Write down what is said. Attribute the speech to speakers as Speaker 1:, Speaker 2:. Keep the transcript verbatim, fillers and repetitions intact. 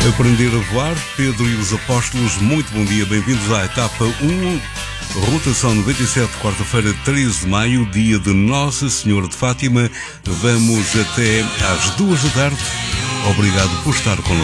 Speaker 1: Aprender a voar, Pedro e os Apóstolos, muito bom dia, bem-vindos à etapa um, rotação noventa e sete, quarta-feira, treze de maio, dia de Nossa Senhora de Fátima. Vamos até às duas da tarde. Obrigado por estar connosco.